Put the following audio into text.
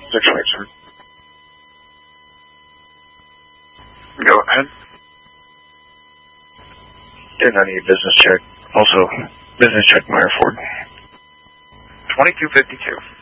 6 sir. Go ahead. And I need business check. Also, business check Meyer Ford. 2252.